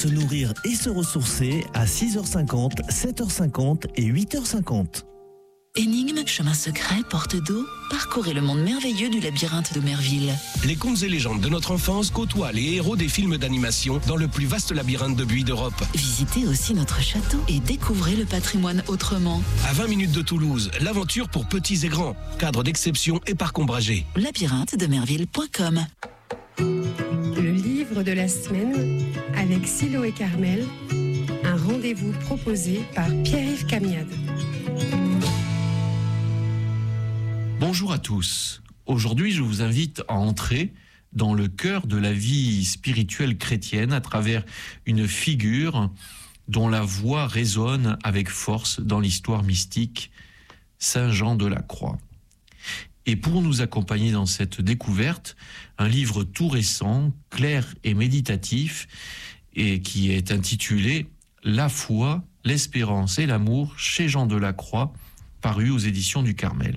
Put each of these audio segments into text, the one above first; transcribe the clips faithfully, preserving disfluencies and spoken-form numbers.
se nourrir et se ressourcer à six heures cinquante, sept heures cinquante et huit heures cinquante. Énigme, chemin secret, porte d'eau, parcourez le monde merveilleux du labyrinthe d'Omerville. Les contes et légendes de notre enfance côtoient les héros des films d'animation dans le plus vaste labyrinthe de buis d'Europe. Visitez aussi notre château et découvrez le patrimoine autrement. À vingt minutes de Toulouse, l'aventure pour petits et grands, cadre d'exception et parc ombragé. labyrinthe de merville point com. Le livre de la semaine avec Silo et Carmel, un rendez-vous proposé par Pierre-Yves Camiade. Bonjour à tous. Aujourd'hui, je vous invite à entrer dans le cœur de la vie spirituelle chrétienne à travers une figure dont la voix résonne avec force dans l'histoire mystique, Saint Jean de la Croix. Et pour nous accompagner dans cette découverte, un livre tout récent, clair et méditatif, et qui est intitulé « La foi, l'espérance et l'amour chez Jean de la Croix », paru aux éditions du Carmel.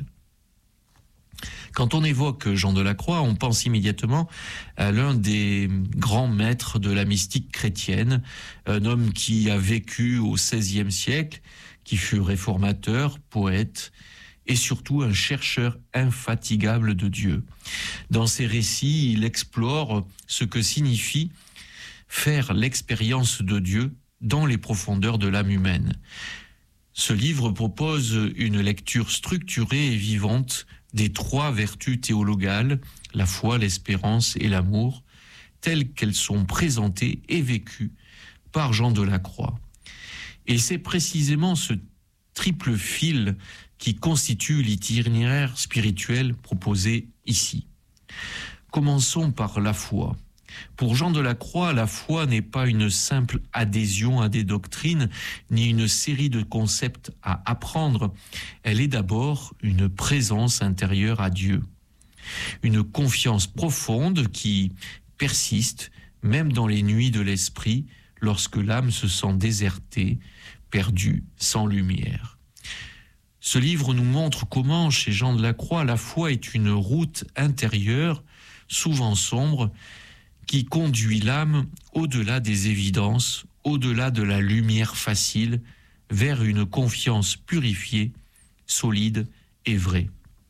Quand on évoque Jean de la Croix, on pense immédiatement à l'un des grands maîtres de la mystique chrétienne, un homme qui a vécu au seizième siècle, qui fut réformateur, poète et surtout un chercheur infatigable de Dieu. Dans ses récits, il explore ce que signifie faire l'expérience de Dieu dans les profondeurs de l'âme humaine. Ce livre propose une lecture structurée et vivante des trois vertus théologales, la foi, l'espérance et l'amour, telles qu'elles sont présentées et vécues par Jean de la Croix. Et c'est précisément ce triple fil qui constitue l'itinéraire spirituel proposé ici. Commençons par la foi. Pour Jean de la Croix, la foi n'est pas une simple adhésion à des doctrines, ni une série de concepts à apprendre. Elle est d'abord une présence intérieure à Dieu. Une confiance profonde qui persiste, même dans les nuits de l'esprit, lorsque l'âme se sent désertée, perdue, sans lumière. Ce livre nous montre comment, chez Jean de la Croix, la foi est une route intérieure, souvent sombre, qui conduit l'âme au-delà des évidences, au-delà de la lumière facile, vers une confiance purifiée, solide et vraie.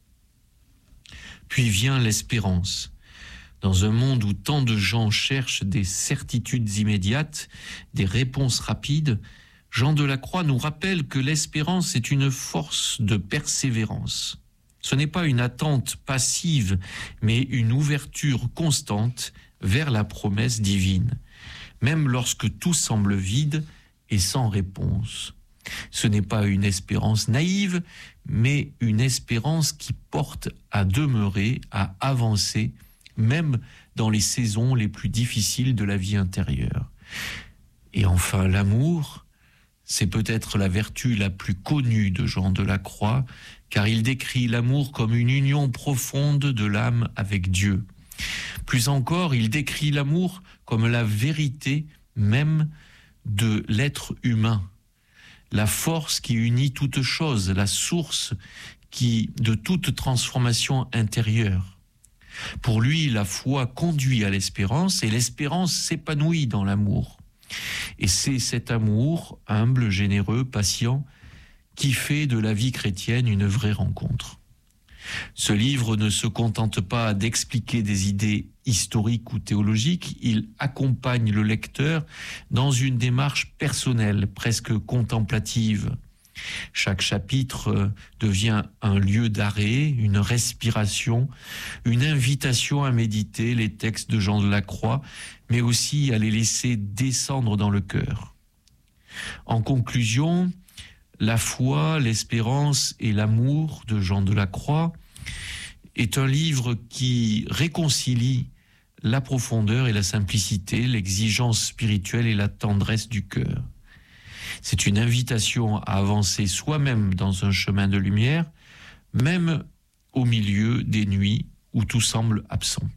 Puis vient l'espérance. Dans un monde où tant de gens cherchent des certitudes immédiates, des réponses rapides, Jean de la Croix nous rappelle que l'espérance est une force de persévérance. Ce n'est pas une attente passive, mais une ouverture constante vers la promesse divine, même lorsque tout semble vide et sans réponse. Ce n'est pas une espérance naïve, mais une espérance qui porte à demeurer, à avancer, même dans les saisons les plus difficiles de la vie intérieure. Et enfin, l'amour, c'est peut-être la vertu la plus connue de Jean de la Croix, car il décrit l'amour comme une union profonde de l'âme avec Dieu. Plus encore, il décrit l'amour comme la vérité même de l'être humain, la force qui unit toutes choses, la source qui, de toute transformation intérieure. Pour lui, la foi conduit à l'espérance et l'espérance s'épanouit dans l'amour. Et c'est cet amour, humble, généreux, patient, qui fait de la vie chrétienne une vraie rencontre. Ce livre ne se contente pas d'expliquer des idées historiques ou théologiques, il accompagne le lecteur dans une démarche personnelle, presque contemplative. Chaque chapitre devient un lieu d'arrêt, une respiration, une invitation à méditer les textes de Jean de la Croix, mais aussi à les laisser descendre dans le cœur. En conclusion, la foi, l'espérance et l'amour de Jean de la Croix est un livre qui réconcilie la profondeur et la simplicité, l'exigence spirituelle et la tendresse du cœur. C'est une invitation à avancer soi-même dans un chemin de lumière, même au milieu des nuits où tout semble absent.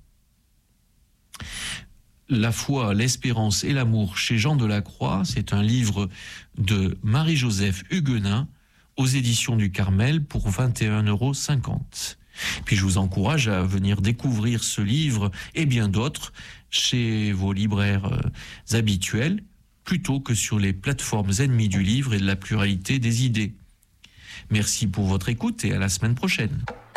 La foi, l'espérance et l'amour chez Jean de la Croix, c'est un livre de Marie-Joseph Huguenin aux éditions du Carmel pour vingt et un euros cinquante. Puis je vous encourage à venir découvrir ce livre et bien d'autres chez vos libraires habituels plutôt que sur les plateformes ennemies du livre et de la pluralité des idées. Merci pour votre écoute et à la semaine prochaine.